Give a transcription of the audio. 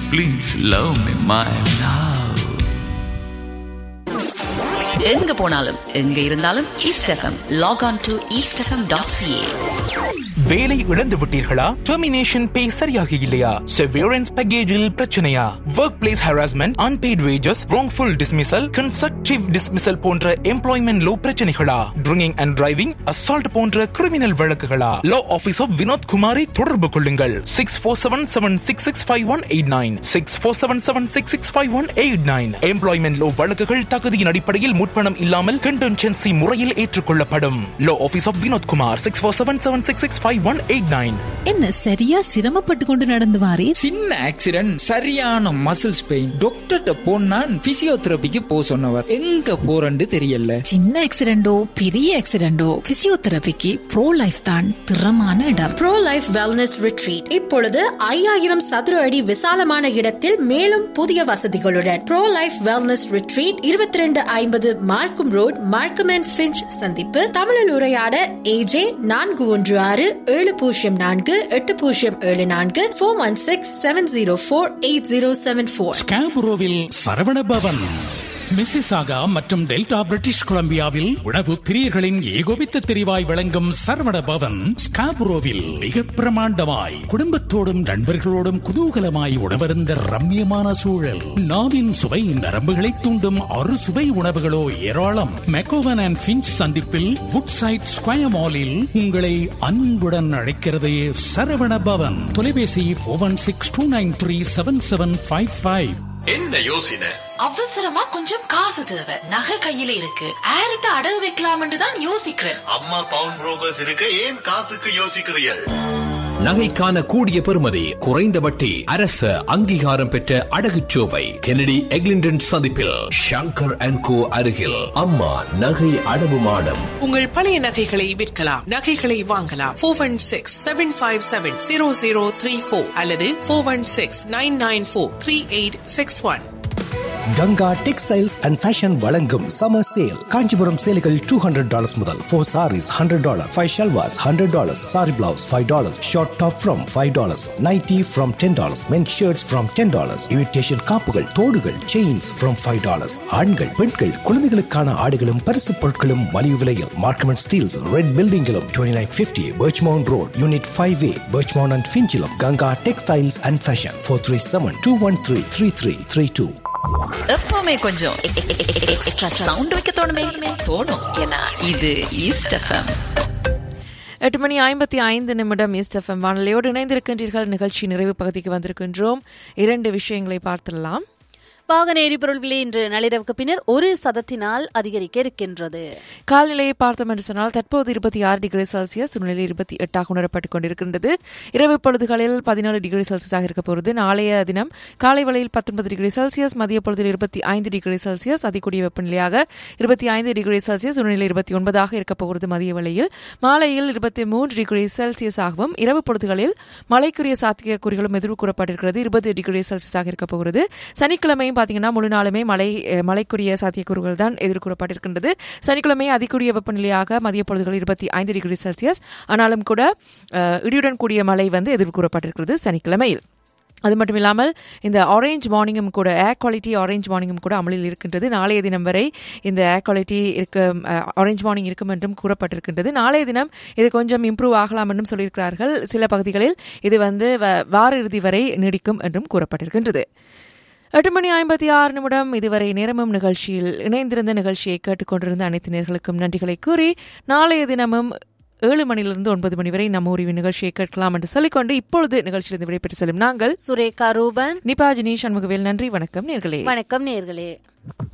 Please love me, my love. எங்க போனாலும் எங்க இருந்தாலும் east FM. Lock on to eastfm.ca. வேலை இழந்து விட்டீர்களா? டெர்மினேஷன் பே சரியாக இல்லையா? செவரன்ஸ் பேக்கேஜில் பிரச்சனையா? Work place harassment, unpaid wages, wrongful dismissal, constructive dismissal போன்ற employment low பிரச்சனைகளா? Drinking and driving, assault போன்ற criminal வழக்குகளா? Law office of Vinod குமாரை தொடர்பு கொள்ளுங்கள். 6477665189 6477665189. எம்ப்ளாய்மெண்ட் லோ வழக்குகள் தகுதியின் அடிப்படையில் முற்பணம் இல்லாமல் கண்டென்சென்சி முறையில் ஏற்றுக்கொள்ளப்படும். லா ஆபீஸ் ஆஃப் வினோத் குமார் 6477665189. என்ன சரியா சிரமப்பட்டு கொண்டு நடந்து வாரே? சின்ன ஆக்சிடென்ட், சரியான மசில்ஸ் பெயின். டாக்டர்ட்ட போனா பிசியோதெரபிக்கு போ சொன்னவர். எங்க போறன்னு தெரியல. சின்ன ஆக்சிடென்டோ பெரிய ஆக்சிடென்டோ பிசியோதெரபிக்கு ப்ரோ லைஃப் தான் திறமான இடம். ப்ரோ லைஃப் வெல்னஸ் ரிட்ரீட் இப்பொழுது 5000 சதுர அடி விசாலமான இடத்தில் மேலும் புதிய வசதிகளுடன் ப்ரோ லைஃப் வெல்னஸ் ரிட்ரீட் 2250 மார்க்கம் ரோட், மார்க்கம் அண்ட் ஃபிஞ்ச் சந்திப்பு. தமிழில் உரையாட AJ 416-7048-7074 416-704-8074. ஸ்காபுரோவில் சரவண பவன், மிசிசாகா மற்றும் டெல்டா பிரிட்டிஷ் கொலம்பியாவில் உணவு பிரியர்களின் ஏகோபித்த தெரிவாய் வழங்கும் சரவண பவன் ஸ்காபுரோவில் மிக பிரமாண்டமாய் குடும்பத்தோடும் நண்பர்களோடும் குதூகலமாய் உணவருந்த ரம்மியமான சூழல். நாவின் சுவை நரம்புகளை தூண்டும் அறு சுவை உணவுகளோ ஏராளம். மெக்கோவன் அண்ட் ஃபிஞ்ச் சந்திப்பில் வுட்சைட் ஸ்கொயர் மாலில் உங்களை அன்புடன் அழைக்கிறது சரவண பவன். தொலைபேசி 4162937755. என்ன யோசனை? அவசரமா கொஞ்சம் காசு தேவை. நகை கையில இருக்கு. ஆர்ட்ட அடகு வைக்கலாம்னு தான் யோசிக்கிறேன். அம்மா பவுன் புரோக்கர்ஸ் இருக்க, ஏன் காசுக்கு யோசிக்கிறீர்கள்? நகைக்கான கூடிய பெறுமதி, குறைந்த வட்டி, அரசு அங்கீகாரம் பெற்ற அடகுச்சோவை கெனடி எக்லிண்டன் சந்திப்பில் ஷங்கர் அண்ட் கோ அருகில் அம்மா நகை அடவு மாடம். உங்கள் பழைய நகைகளை விற்கலாம், நகைகளை வாங்கலாம். 416-757-0034 அல்லது 416-994-3861. கங்கா டெக்ஸ்டைல்ஸ் அண்ட் ஃபேஷன் வழங்கும் சம்மர் சேல். காஞ்சிபுரம் சேலைகள் $200 முதல். 4 sarees $100, 5 shalwars $100, saree blouse $5, short top from $5, nighty from $10, men's shirts from $10, imitation காப்புகள், தோடுகள், chains from $5. ஆண்கள், பெண்கள், குழந்தைகளுக்கான ஆடைகளும் பரிசு பொருட்களும் மலிவு விலையில். Markham and Steeles red பில்டிங்கிலும் 2950 Birchmount Road, Unit 5A, Birchmount and Finchilum. Ganga textiles and fashion 437-213-3332. எப்பவுமே கொஞ்சம் எக்ஸ்ட்ரா சவுண்ட் வைக்க தோணும். ஏன்னா இது ஈஸ்ட் எஃப்எம். 8:55 ஈஸ்ட் எஃப்எம் வானொலியோடு இணைந்திருக்கின்றீர்கள். நிகழ்ச்சி நிறைவு பகுதிக்கு வந்திருக்கின்றோம். 2 விஷயங்களை பார்த்துடலாம். வாகன எரிபொருள் விலை இன்று நள்ளிரவுக்கு பின்னர் 1% அதிகரிக்க இருக்கின்றது. காலநிலையை பார்த்தோம் என்று சொன்னால் தற்போது 26 டிகிரி செல்சியஸ், சூழ்நிலை 28 உணரப்பட்டுக் கொண்டிருக்கின்றது. இரவு பொழுதுகளில் 14 டிகிரி செல்சியஸாக இருக்க போகிறது. நாளைய தினம் காலை வேளையில் 19 டிகிரி செல்சியஸ், மதிய பொழுதில் 25 டிகிரி செல்சியஸ், அதிகூடிய வெப்பநிலையாக 25 டிகிரி செல்சியஸ், சூழ்நிலை 29 இருக்க போகிறது. மதிய வேளையில் மாலையில் 23 டிகிரி செல்சியஸாகவும், இரவு பொழுதுகளில் மழைக்குரிய சாத்தியக்கூறுகளும் எதிர்வு கூறப்பட்டிருக்கிறது. 20 டிகிரி செல்சியஸாக இருக்க போகிறது. சனிக்கிழமையும் பார்த்தீங்கன்னா முழு நாளுமே மழைக்குரிய சாத்தியக்கூறுகள் தான் எதிர்கூறப்பட்டிருக்கின்றது. சனிக்கிழமை அதிகூடிய வெப்பநிலையாக மதிய பொழுதுகளில் 25 டிகிரி செல்சியஸ், ஆனாலும் கூட இடியுடன் கூடிய மழை எதிர்கூறப்பட்டிருக்கிறது சனிக்கிழமையில். அது மட்டும் இல்லாமல் இந்த ஆரஞ்ச் வார்னிங்கும் கூட, ஏர் குவாலிட்டி ஆரஞ்ச் வார்னிங்கும் கூட அமலில் இருக்கின்றது. நாளைய தினம் வரை இந்த ஏர் குவாலிட்டி ஆரஞ்ச் வார்னிங் இருக்கும் என்றும் கூறப்பட்டிருக்கின்றது. நாளைய தினம் இது கொஞ்சம் இம்ப்ரூவ் ஆகலாம் என்றும் சொல்லியிருக்கிறார்கள். சில பகுதிகளில் இது வார இறுதி வரை நீடிக்கும் என்றும் கூறப்பட்டிருக்கின்றது. 8:56 இதுவரை நேரமும் நிகழ்ச்சியில் இணைந்திருந்த நிகழ்ச்சியை கேட்டுக்கொண்டிருந்த அனைத்து நேயர்களுக்கும் நன்றிகளை கூறி, நாளைய தினமும் 7 மணியிலிருந்து 9 மணி வரை நம்ம ஒரு நிகழ்ச்சியை கேட்கலாம் என்று சொல்லிக்கொண்டு இப்பொழுது நிகழ்ச்சியிலிருந்து விடைபெற்று செல்லும் நாங்கள் சுரேகா ரூபன், நிபா ஜினி சண்முகவேல். நன்றி, வணக்கம் நேர்களே. வணக்கம் நேர்களே.